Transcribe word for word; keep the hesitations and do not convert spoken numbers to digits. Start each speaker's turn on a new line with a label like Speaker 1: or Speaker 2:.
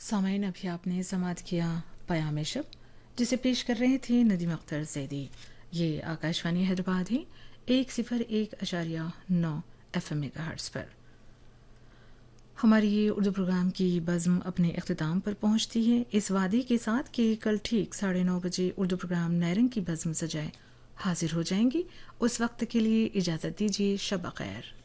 Speaker 1: सामाइन अभी आपने समात किया पयाम शब, जिसे पेश कर रहे थे नदीम अख्तर जैदी। ये आकाशवाणी हैदराबाद है, एक सिफर एक अशारिया नौ एफ एम मेगाहर्ट्ज़ पर। हमारी ये उर्दू प्रोग्राम की बज़्म अपने अख्ताम पर पहुंचती है इस वादे के साथ कि कल ठीक साढ़े नौ बजे उर्दू प्रोग्राम नायरंग की बज़्म सजाए हाजिर हो जाएंगी। उस वक्त के लिए इजाज़त दीजिए। शब खैर।